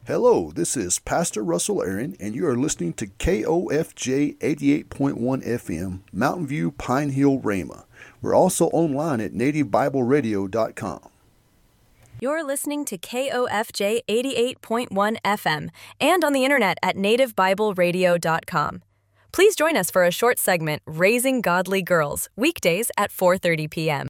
Hello, this is Pastor Russell Aaron, and you are listening to KOFJ 88.1 FM, Mountain View, Pine Hill, Rama. We're also online at nativebibleradio.com. You're listening to KOFJ 88.1 FM and on the internet at nativebibleradio.com. Please join us for a short segment, Raising Godly Girls, weekdays at 4:30 p.m.